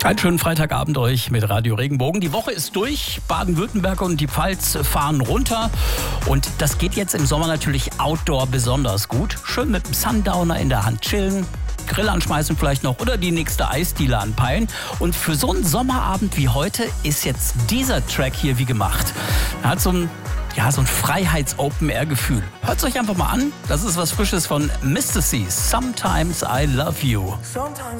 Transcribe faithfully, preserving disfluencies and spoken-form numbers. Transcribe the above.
Einen schönen Freitagabend euch mit Radio Regenbogen. Die Woche ist durch. Baden-Württemberg und die Pfalz fahren runter. Und das geht jetzt im Sommer natürlich outdoor besonders gut. Schön mit dem Sundowner in der Hand chillen, Grill anschmeißen vielleicht noch oder die nächste Eisdiele anpeilen. Und für so einen Sommerabend wie heute ist jetzt dieser Track hier wie gemacht. Er hat so ein, ja, so ein Freiheits-Open-Air-Gefühl. Hört es euch einfach mal an. Das ist was Frisches von Mister C. Sometimes I Love You.